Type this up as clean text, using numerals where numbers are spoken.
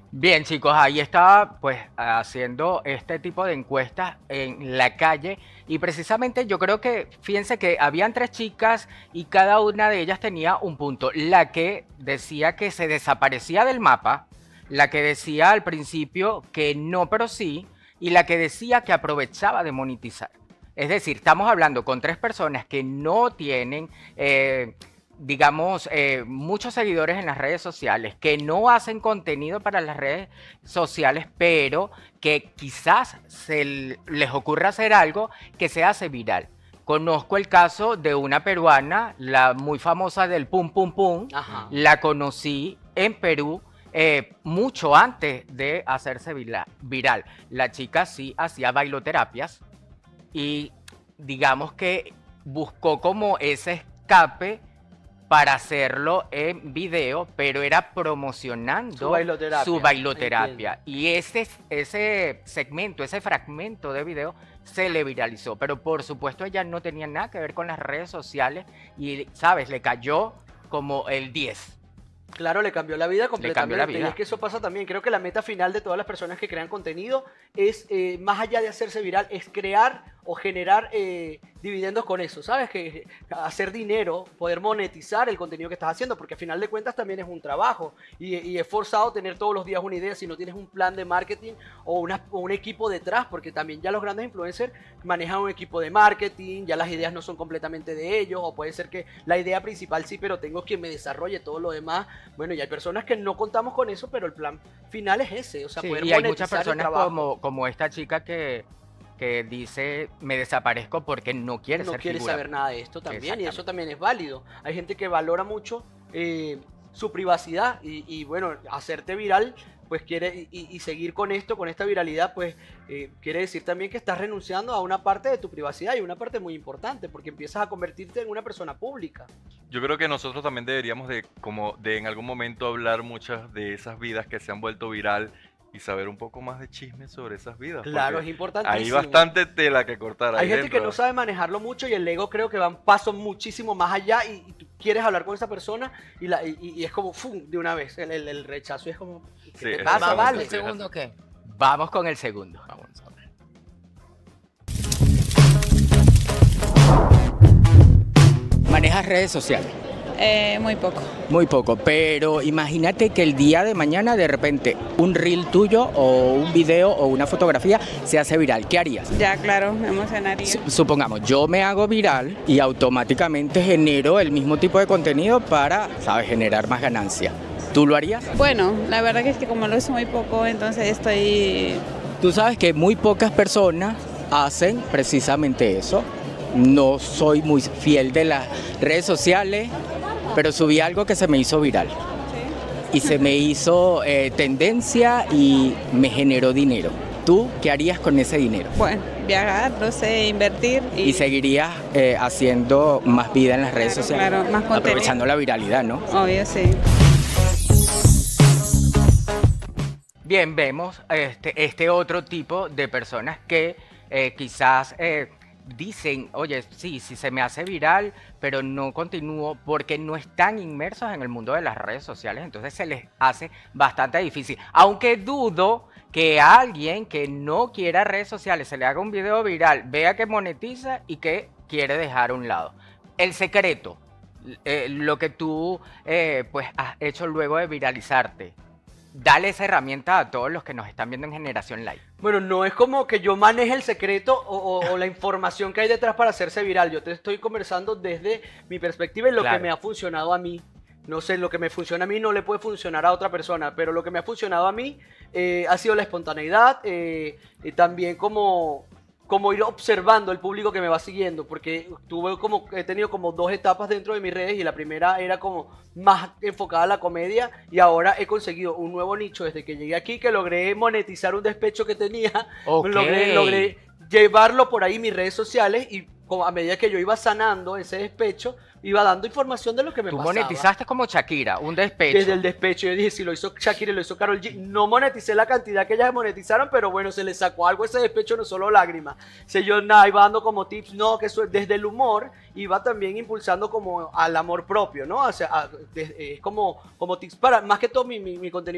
Bien, chicos, ahí estaba pues haciendo este tipo de encuestas en la calle y precisamente yo creo que, fíjense que habían tres chicas y cada una de ellas tenía un punto. La que decía que se desaparecía del mapa, la que decía al principio que no, pero sí, y la que decía que aprovechaba de monetizar. Es decir, estamos hablando con tres personas que no tienen digamos, muchos seguidores en las redes sociales que no hacen contenido para las redes sociales, pero que quizás les ocurra hacer algo que se hace viral. Conozco el caso de una peruana, la muy famosa del Pum Pum Pum. Ajá. La conocí en Perú mucho antes de hacerse viral. La chica sí hacía bailoterapias y digamos que buscó como ese escape para hacerlo en video, pero era Su promocionando su bailoterapia. Entiendo. bailoterapia. Y ese segmento, ese fragmento de video se le viralizó. Pero por supuesto ella no tenía nada que ver con las redes sociales y, ¿sabes? Le cayó como el 10. Claro, le cambió la vida Le cambió la completamente. Y es vida. que eso pasa también. Creo que la meta final de todas las personas que crean contenido es, más allá de hacerse viral, es crear o generar dividendos con eso. ¿Sabes? Que hacer dinero, poder monetizar el contenido que estás haciendo, porque al final de cuentas también es un trabajo. Y es forzado tener todos los días una idea si no tienes un plan de marketing o un equipo detrás, porque también ya los grandes influencers manejan un equipo de marketing, ya las ideas no son completamente de ellos, o puede ser que la idea principal sí, pero tengo quien me desarrolle todo lo demás. Bueno, y hay personas que no contamos con eso, pero el plan final es ese, o sea, Sí, poder y hay muchas monetizar el personas trabajo. como esta chica que dice me desaparezco porque no quiere No ser quiere figura. saber nada de esto también, y eso Exactamente. también es válido. Hay gente que valora mucho su privacidad y, bueno, hacerte viral, pues quiere, y seguir con esto, con esta viralidad, pues quiere decir también que estás renunciando a una parte de tu privacidad y una parte muy importante, porque empiezas a convertirte en una persona pública. Yo creo que nosotros también deberíamos de, como de en algún momento hablar muchas de esas vidas que se han vuelto viral y saber un poco más de chismes sobre esas vidas, Claro, porque es hay importantísimo. bastante tela que cortar Hay ahí gente que no dentro. sabe manejarlo mucho y el ego creo que va un paso muchísimo más allá y tú quieres hablar con esa persona y es como ¡fum! De una vez. El rechazo es como, ¿qué Sí, te pasa, exactamente, ¿Vamos con vale? el sí, es segundo así. o qué? Vamos con el segundo. Vamos a ver. Manejas redes sociales. Muy poco. Muy poco, pero imagínate que el día de mañana de repente un reel tuyo o un video o una fotografía se hace viral. ¿Qué harías? Ya, claro, me emocionaría. Supongamos, yo me hago viral y automáticamente genero el mismo tipo de contenido para, ¿sabes?, generar más ganancia. ¿Tú lo harías? Bueno, la verdad que es que como lo uso muy poco, entonces estoy... Tú sabes que muy pocas personas hacen precisamente eso. No soy muy fiel de las redes sociales, pero subí algo que se me hizo viral. Y se me hizo tendencia y me generó dinero. ¿Tú qué harías con ese dinero? Bueno, viajar, no sé, invertir Y seguirías haciendo más vida en las redes Claro, sociales, claro, más contenido. aprovechando la viralidad, ¿no? Obvio, sí. Bien, vemos este otro tipo de personas que quizás dicen, oye, sí, sí se me hace viral, pero no continúo porque no están inmersos en el mundo de las redes sociales, entonces se les hace bastante difícil. Aunque dudo que a alguien que no quiera redes sociales se le haga un video viral, vea que monetiza y que quiere dejar a un lado. El secreto, lo que tú pues has hecho luego de viralizarte. Dale esa herramienta a todos los que nos están viendo en Generación Live. Bueno, no es como que yo maneje el secreto o la información que hay detrás para hacerse viral. Yo te estoy conversando desde mi perspectiva y lo que Claro. me ha funcionado a mí. No sé, lo que me funciona a mí no le puede funcionar a otra persona, pero lo que me ha funcionado a mí ha sido la espontaneidad, y también como ir observando el público que me va siguiendo, porque he tenido como dos etapas dentro de mis redes y la primera era como más enfocada a la comedia y ahora he conseguido un nuevo nicho desde que llegué aquí que logré monetizar un despecho que tenía, Ok. logré llevarlo por ahí mis redes sociales y a medida que yo iba sanando ese despecho, iba dando información de lo que me Tú pasaba. monetizaste como Shakira, un despecho. Desde el despecho, yo dije, si lo hizo Shakira y lo hizo Karol G, no moneticé la cantidad que ellas monetizaron, pero bueno, se les sacó algo ese despecho, no solo lágrimas. Si yo nada, iba dando como tips, no, que eso desde el humor, iba también impulsando como al amor propio, ¿no? O sea, es como tips para, más que todo mi contenido